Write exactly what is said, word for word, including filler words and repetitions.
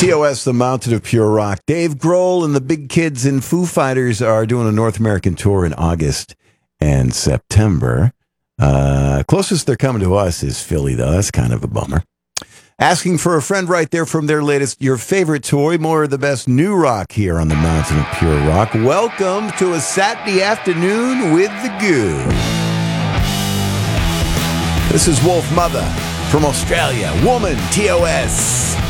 T O S, the Mountain of Pure Rock. Dave Grohl and the Big Kids and Foo Fighters are doing a North American tour in August and September. Uh, closest they're coming to us is Philly, though. That's kind of a bummer. Asking for a friend right there from their latest, your favorite toy, more of the best new rock here on the Mountain of Pure Rock. Welcome to a Saturday afternoon with the Goo. This is Wolf Mother from Australia. Woman, T O S.